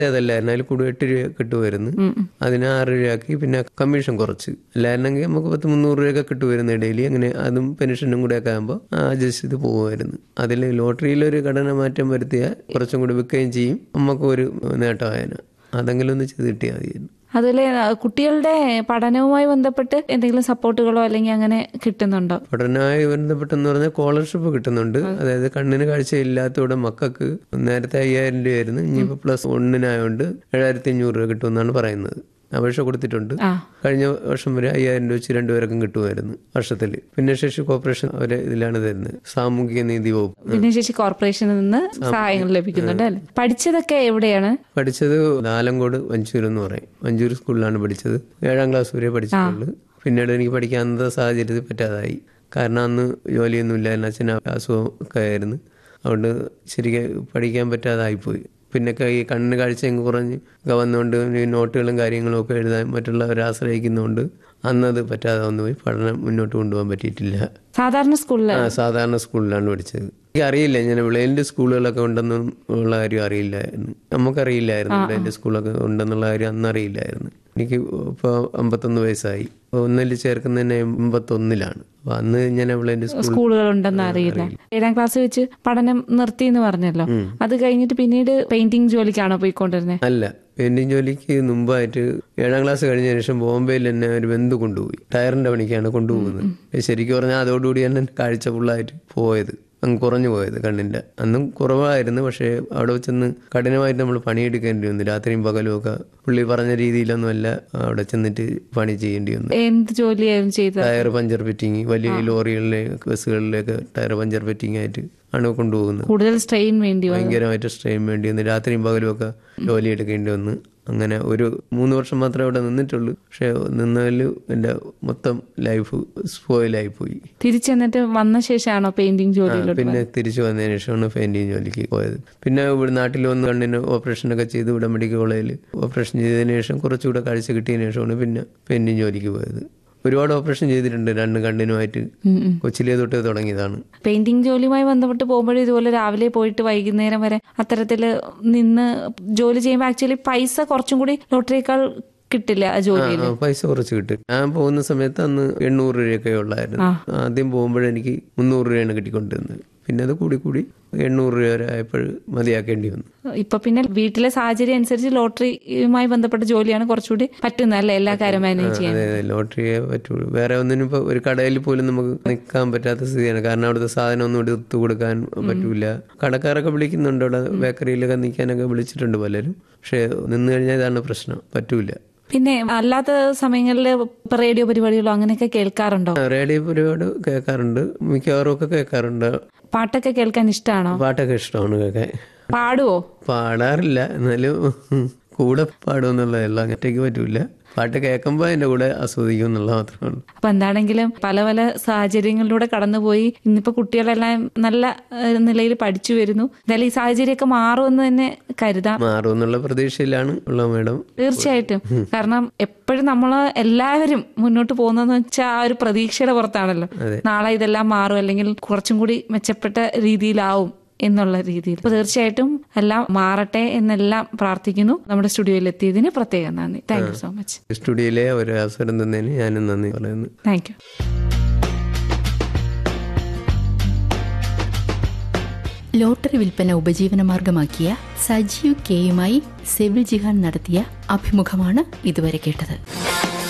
അതല്ലായിരുന്നു, അതിൽ കൂടുതൽ 8 രൂപ കിട്ടുമായിരുന്നു. അതിന് 6 രൂപയാക്കി. പിന്നെ കമ്മീഷൻ കുറച്ച്. അല്ലായിരുന്നെങ്കിൽ നമുക്ക് 300 രൂപയൊക്കെ കിട്ടുമായിരുന്നു ഡെയിലി. അങ്ങനെ അതും പെൻഷനും കൂടെ ഒക്കെ ആകുമ്പോൾ അഡ്ജസ്റ്റ് ചെയ്ത് പോകുമായിരുന്നു. അതിൽ ലോട്ടറിയിലൊരു ഘടന മാറ്റം വരുത്തിയാൽ കുറച്ചും കൂടി വിൽക്കുകയും ചെയ്യും, നമുക്കൊരു നേട്ടമായതിന്. അതെങ്കിലും ഒന്ന് ചെയ്ത് കിട്ടിയാൽ മതിയായിരുന്നു. അതുപോലെ കുട്ടികളുടെ പഠനവുമായി ബന്ധപ്പെട്ട് എന്തെങ്കിലും സപ്പോർട്ടുകളോ അല്ലെങ്കിൽ അങ്ങനെ കിട്ടുന്നുണ്ടോ? പഠനവുമായി ബന്ധപ്പെട്ടെന്ന് പറഞ്ഞാൽ സ്കോളർഷിപ്പ് കിട്ടുന്നുണ്ട്. അതായത് കണ്ണിന് കാഴ്ചയില്ലാത്തവിടെ മക്കൾക്ക് നേരത്തെ 5000 രൂപയായിരുന്നു, ഇനിയിപ്പോൾ +1 7,500 രൂപ കിട്ടുമെന്നാണ് പറയുന്നത്. അപേക്ഷ കൊടുത്തിട്ടുണ്ട്. കഴിഞ്ഞ വർഷം വരെ 5000 രൂപ വെച്ച് 2 പേർക്കും കിട്ടുമായിരുന്നു വർഷത്തിൽ. ഭിന്നശേഷി കോർപ്പറേഷൻ അവരെ ഇതിലാണ് തരുന്നത്, സാമൂഹിക നീതി വകുപ്പ്. ഭിന്നശേഷി കോർപ്പറേഷനിൽ നിന്ന് സഹായങ്ങൾ ലഭിക്കുന്നുണ്ട് അല്ലേ? പഠിച്ചതൊക്കെ എവിടെയാണ്? പഠിച്ചത് ആലങ്കോട് വഞ്ചൂർ എന്ന് പറയും, വഞ്ചൂർ സ്കൂളിലാണ് പഠിച്ചത്. 7ാം ക്ലാസ് വരെ പഠിച്ചിട്ടുള്ളൂ. പിന്നീട് എനിക്ക് പഠിക്കാൻ അന്നത്തെ സാഹചര്യത്തിൽ പറ്റാതായി. കാരണം അന്ന് ജോലിയൊന്നും ഇല്ലായിരുന്നു, അച്ഛന് അസുഖം ഒക്കെ ആയിരുന്നു. അതുകൊണ്ട് ശരിക്കും പഠിക്കാൻ പറ്റാതായിപ്പോയി. പിന്നെ ഈ കണ്ണിന് കാഴ്ച കുറഞ്ഞ് വന്നുകൊണ്ട് നോട്ടുകളും കാര്യങ്ങളും ഒക്കെ എഴുതാൻ മറ്റുള്ളവരെ ആശ്രയിക്കുന്നതുകൊണ്ട് അന്നത് പറ്റാതെ വന്നുപോയി. പഠനം മുന്നോട്ട് കൊണ്ടുപോകാൻ പറ്റിയിട്ടില്ല. സാധാരണ സ്കൂളിലാണ് പഠിച്ചത്. എനിക്ക് അറിയില്ല, ഞാൻ വിളയിൻ്റെ സ്കൂളുകളൊക്കെ ഉണ്ടെന്നും ഉള്ള കാര്യം അറിയില്ലായിരുന്നു. നമുക്കറിയില്ലായിരുന്നു വിളയിൻ്റെ സ്കൂളൊക്കെ ഉണ്ടെന്നുള്ള കാര്യം അന്നറിയില്ലായിരുന്നു. എനിക്ക് ഇപ്പോൾ 51 വയസ്സായി. 1 ചേർക്കുന്നതന്നെ 81-ലാണ്. അപ്പൊ അന്ന് ഞാൻ വിളയിൻ്റെ സ്കൂളുകളുണ്ടെന്ന് അറിയില്ല. 7ാം ക്ലാസ് വെച്ച് പഠനം നിർത്തി എന്ന് പറഞ്ഞല്ലോ. അത് കഴിഞ്ഞിട്ട് പിന്നീട് പെയിന്റിംഗ് ജോലിക്കാണോ പോയിക്കൊണ്ടിരുന്നത്? അല്ല, പെയിന്റിംഗ് ജോലിക്ക് മുമ്പായിട്ട് 7ാം ക്ലാസ് കഴിഞ്ഞ ശേഷം ബോംബെയിൽ എന്നെ ഒരു ബന്ധു കൊണ്ടുപോയി. ടയറിന്റെ പണിക്കാണ് കൊണ്ടുപോകുന്നത്. ശരിക്കും പറഞ്ഞാൽ അതോടുകൂടി തന്നെ കാഴ്ച ഫുള്ളായിട്ട് പോയത്, അങ്ങ് കുറഞ്ഞു പോയത് കണ്ണിന്റെ. അന്നും കുറവായിരുന്നു, പക്ഷേ അവിടെ ചെന്ന് കഠിനമായിട്ട് നമ്മൾ പണിയെടുക്കേണ്ടി വന്നു. രാത്രിയും പകലും ഒക്കെ പുള്ളി പറഞ്ഞ രീതിയിലൊന്നുമല്ല അവിടെ ചെന്നിട്ട് പണി ചെയ്യേണ്ടി വന്നു. എന്ത് ജോലിയായിരുന്നു ചെയ്തത്? ടയർ പഞ്ചർ ഫിറ്റിങ്, വലിയ ലോറികളിലെ ബസ്സുകളിലേക്ക് ടയർ പഞ്ചർ ഫിറ്റിംഗ് ആയിട്ട് ആണ് കൊണ്ടുപോകുന്നത്. കൂടുതൽ സ്ട്രെയിൻ വേണ്ടി, ഭയങ്കരമായിട്ട് സ്ട്രെയിൻ വേണ്ടി വന്നു. രാത്രിയും പകലും ഒക്കെ ജോലി എടുക്കേണ്ടി വന്നു. അങ്ങനെ ഒരു 3 വർഷം മാത്രമേ അവിടെ നിന്നിട്ടുള്ളൂ. പക്ഷെ നിന്നതിൽ എൻ്റെ മൊത്തം ലൈഫ് സ്പോയിലായിപ്പോയി. തിരിച്ചെന്നിട്ട് വന്ന ശേഷമാണോ പെയിന്റിംഗ് ജോലി? പിന്നെ തിരിച്ചു വന്നതിന് ശേഷമാണ് പെയിന്റിംഗ് ജോലിക്ക് പോയത്. പിന്നെ ഇവിടെ നാട്ടിൽ വന്ന് കണ്ണിന് ഓപ്പറേഷനൊക്കെ ചെയ്ത് ഇവിടെ മെഡിക്കൽ കോളേജിൽ ഓപ്പറേഷൻ ചെയ്തതിന് ശേഷം കുറച്ചുകൂടെ കാഴ്ച കിട്ടിയതിന് ശേഷമാണ് പിന്നെ പെയിന്റിംഗ് ജോലിക്ക് പോയത്. ഒരുപാട് ഓപ്പറേഷൻ ചെയ്തിട്ടുണ്ട് 2 കണ്ണിനുമായിട്ട്. കൊച്ചിലേ തൊട്ട് തുടങ്ങിയതാണ്. പെയിന്റിംഗ് ജോലിയുമായി ബന്ധപ്പെട്ട് പോകുമ്പോഴും ഇതുപോലെ രാവിലെ പോയിട്ട് വൈകുന്നേരം വരെ അത്തരത്തില് നിന്ന് ജോലി ചെയ്യുമ്പോൾ ആക്ച്വലി പൈസ കുറച്ചും കൂടി ലോട്ടറിയേക്കാൾ കിട്ടില്ല ആ ജോലിയിൽ? പൈസ കുറച്ച് കിട്ടും. ഞാൻ പോകുന്ന സമയത്ത് അന്ന് 800 രൂപയൊക്കെ ഉള്ളായിരുന്നു. ആദ്യം പോകുമ്പോഴെനിക്ക് 300 രൂപയാണ് കിട്ടിക്കൊണ്ടിരുന്നത്. പിന്നെ അത് കൂടി 800 രൂപ വരെ ആയപ്പോൾ മതിയാക്കേണ്ടി വന്നു. ഇപ്പൊ പിന്നെ വീട്ടിലെ സാഹചര്യം അനുസരിച്ച് ലോട്ടറിയുമായി ബന്ധപ്പെട്ട ജോലിയാണ് കുറച്ചുകൂടി പറ്റുന്നത് അല്ലേ, എല്ലാ കാര്യം മാനേജ് ചെയ്യാൻ? അതെ, ലോട്ടറിയെ പറ്റുള്ളൂ. വേറെ ഒന്നിനും ഇപ്പൊ ഒരു കടയിൽ പോലും നമുക്ക് നിൽക്കാൻ പറ്റാത്ത സ്ഥിതിയാണ്. കാരണം അവിടുത്തെ സാധനം ഒന്നും എടുത്തു കൊടുക്കാൻ പറ്റൂല. കടക്കാരൊക്കെ വിളിക്കുന്നുണ്ട്, അവിടെ ബേക്കറിയിലൊക്കെ നിൽക്കാനൊക്കെ വിളിച്ചിട്ടുണ്ട് പലരും. പക്ഷെ നിന്ന് കഴിഞ്ഞാൽ ഇതാണ് പ്രശ്നം, പറ്റൂല. പിന്നെ അല്ലാത്ത സമയങ്ങളിൽ റേഡിയോ പരിപാടികളോ അങ്ങനെയൊക്കെ കേൾക്കാറുണ്ടോ? റേഡിയോ പരിപാടി കേൾക്കാറുണ്ട്, മിക്കവാറും ഒക്കെ കേൾക്കാറുണ്ട്. പാട്ടൊക്കെ കേൾക്കാൻ ഇഷ്ടമാണോ? പാട്ടൊക്കെ ഇഷ്ടമാണ് കേൾക്കാൻ. പാടുവോ? പാടാറില്ല, എന്നാലും കൂടെ പാടുമെന്നുള്ളതല്ല, ഒറ്റയ്ക്ക് പറ്റൂല. പാട്ട് കേൾക്കുമ്പോൾ അതിന്റെ കൂടെ ആസ്വദിക്കും എന്നുള്ള മാത്രമാണ്. അപ്പൊ എന്താണെങ്കിലും പല പല സാഹചര്യങ്ങളിലൂടെ കടന്നുപോയി ഇന്നിപ്പോ കുട്ടികളെല്ലാം നല്ല നിലയിൽ പഠിച്ചു വരുന്നു. എന്തായാലും ഈ സാഹചര്യമൊക്കെ മാറുമെന്ന് തന്നെ കരുതാം. മാറുമെന്നുള്ള പ്രതീക്ഷയിലാണ് ഉള്ള മേഡം. തീർച്ചയായിട്ടും. കാരണം എപ്പോഴും നമ്മൾ എല്ലാവരും മുന്നോട്ട് പോകുന്നതെന്ന് വെച്ചാൽ ആ ഒരു പ്രതീക്ഷയുടെ പുറത്താണല്ലോ. നാളെ ഇതെല്ലാം മാറും, അല്ലെങ്കിൽ കുറച്ചും കൂടി മെച്ചപ്പെട്ട രീതിയിലാവും എന്നുള്ള രീതിയിൽ. അപ്പൊ തീർച്ചയായിട്ടും എല്ലാം മാറട്ടെ എന്നെല്ലാം പ്രാർത്ഥിക്കുന്നു. നമ്മുടെ സ്റ്റുഡിയോയിൽ എത്തിയതിന് പ്രത്യേകം നന്ദി. Thank you so much. സ്റ്റുഡിയോയിലെ ഒരു അവസരം തന്നതിന് ഞാനും നന്ദി പറയുന്നു. Thank you. ലോട്ടറി വിൽപ്പന ഉപജീവനമാർഗമാക്കിയ സജീവ് കെയുമായി സെവിൽ ജിഹാൻ നടത്തിയ അഭിമുഖമാണ് ഇതുവരെ കേട്ടത്.